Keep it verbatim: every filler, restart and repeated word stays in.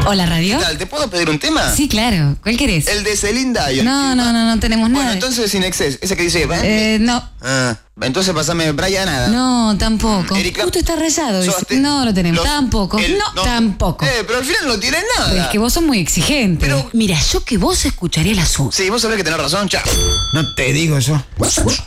Hola, radio. ¿Qué tal? ¿Te puedo pedir un tema? Sí, claro. ¿Cuál querés? El de Celine Dion. No, no, no, no tenemos Bueno, nada. entonces sin exceso. Ese que dice... Eh, no. Ah, entonces pasame Brian nada. No, tampoco. Erika. Justo está rayado. ese. Soste- No lo tenemos. los- tampoco. el- no, tampoco. Eh, pero al final no tiene nada. Pero es que vos sos muy exigente. Pero- Mira, yo que vos escucharía el asunto. Sí, vos sabés que tenés razón, chao. No te digo yo.